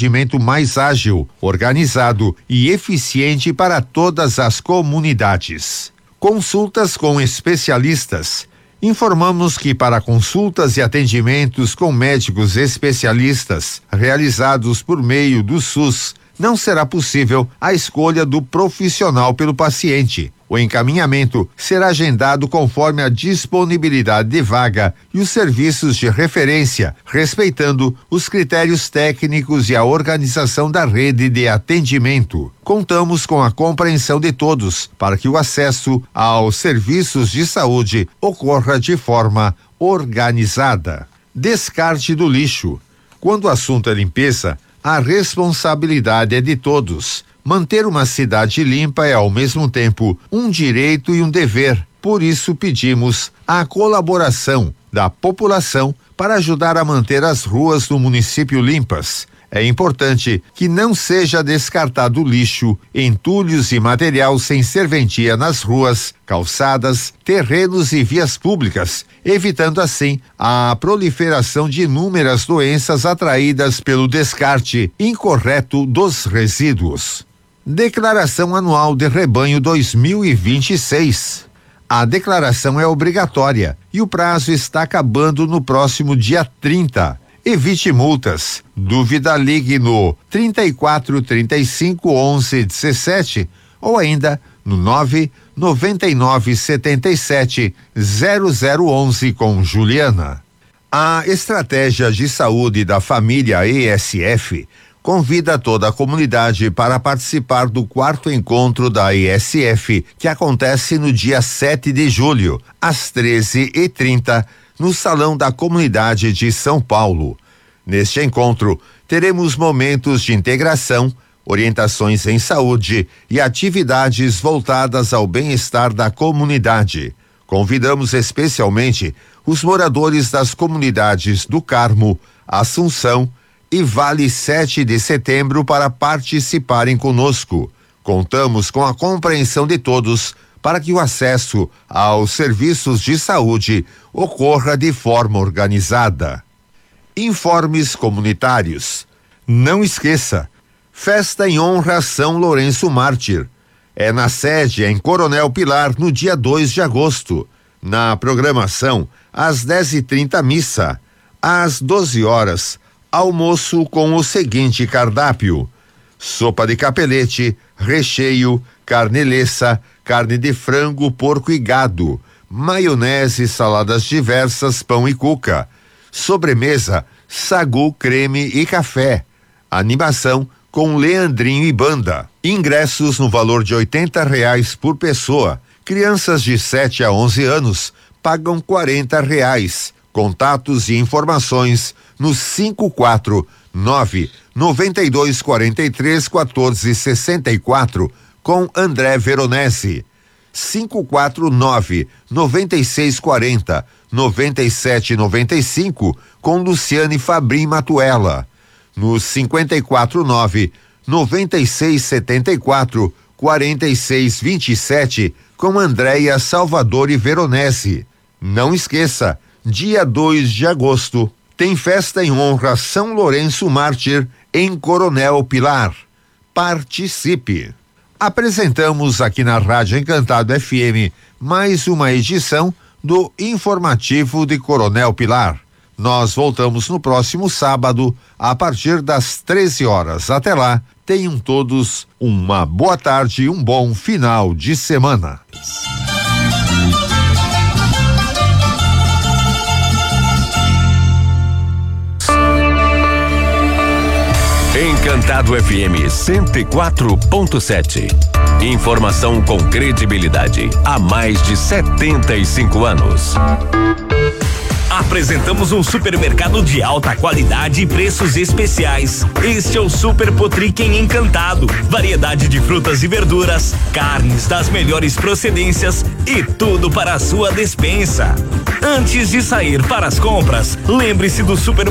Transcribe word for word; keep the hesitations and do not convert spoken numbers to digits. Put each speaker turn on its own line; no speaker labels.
atendimento mais ágil, organizado e eficiente para todas as comunidades. Consultas com especialistas. Informamos que para consultas e atendimentos com médicos especialistas realizados por meio do SUS, não será possível a escolha do profissional pelo paciente. O encaminhamento será agendado conforme a disponibilidade de vaga e os serviços de referência, respeitando os critérios técnicos e a organização da rede de atendimento. Contamos com a compreensão de todos para que o acesso aos serviços de saúde ocorra de forma organizada. Descarte do lixo. Quando o assunto é limpeza, a responsabilidade é de todos. Manter uma cidade limpa é, ao mesmo tempo, um direito e um dever. Por isso, pedimos a colaboração da população para ajudar a manter as ruas do município limpas. É importante que não seja descartado lixo, entulhos e material sem serventia nas ruas, calçadas, terrenos e vias públicas, evitando assim a proliferação de inúmeras doenças atraídas pelo descarte incorreto dos resíduos. Declaração Anual de Rebanho dois mil e vinte e seis. A declaração é obrigatória e o prazo está acabando no próximo dia trinta. Evite multas. Dúvida, ligue no trinta e quatro, trinta e cinco, onze, dezessete ou ainda no nove noventa e nove, setenta e sete, zero zero onze com Juliana. A Estratégia de Saúde da Família E S F convida toda a comunidade para participar do quarto encontro da E S F, que acontece no dia sete de julho, às treze e trinta, no Salão da Comunidade de São Paulo. Neste encontro, teremos momentos de integração, orientações em saúde e atividades voltadas ao bem-estar da comunidade. Convidamos especialmente os moradores das comunidades do Carmo, Assunção e Vale sete de Setembro para participarem conosco. Contamos com a compreensão de todos para que o acesso aos serviços de saúde ocorra de forma organizada. Informes comunitários. Não esqueça, festa em honra a São Lourenço Mártir. É na sede em Coronel Pilar no dia dois de agosto. Na programação, às dez e trinta missa. Às doze horas, almoço com o seguinte cardápio: sopa de capelete, recheio, carne leça, carne de frango, porco e gado, maionese, saladas diversas, pão e cuca. Sobremesa, sagu, creme e café. Animação com Leandrinho e banda. Ingressos no valor de oitenta reais por pessoa. Crianças de sete a onze anos pagam quarenta reais. Contatos e informações no cinco quatro nove noventa e dois quarenta e três quatorze sessenta e quatro com André Veronese. cinco quatro nove noventa e seis quarenta noventa e sete noventa e cinco com Luciane Fabrim Matuela. No cinquenta e quatro nove noventa e seis setenta e quatro quarenta e seis vinte e sete com Andréia Salvador Veronese. Não esqueça, dia dois de agosto tem festa em honra a São Lourenço Mártir em Coronel Pilar. Participe. Apresentamos aqui na Rádio Encantado F M mais uma edição do Informativo de Coronel Pilar. Nós voltamos no próximo sábado a partir das treze horas. Até lá, tenham todos uma boa tarde e um bom final de semana.
Encantado F M cento e quatro ponto sete. Informação com credibilidade há mais de setenta e cinco anos.
Apresentamos um supermercado de alta qualidade e preços especiais. Este é o Super Potriquem Encantado. Variedade de frutas e verduras, carnes das melhores procedências e tudo para a sua despensa. Antes de sair para as compras, lembre-se do supermercado